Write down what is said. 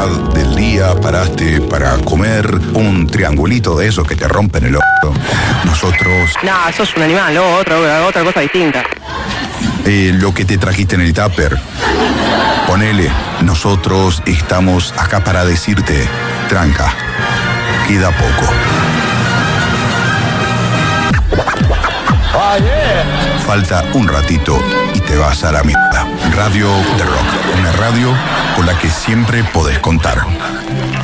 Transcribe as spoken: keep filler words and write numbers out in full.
mitad del día paraste para comer un triangulito de esos que te rompen el ojo. Nosotros... No, sos un animal, ¿no? Otra, otra cosa distinta. Eh, lo que te trajiste en el tupper. Ponele, nosotros estamos acá para decirte, tranca, queda poco. Oh, yeah. Falta un ratito y te vas a la mierda. Radio The Rock, una radio con la que siempre podés contar.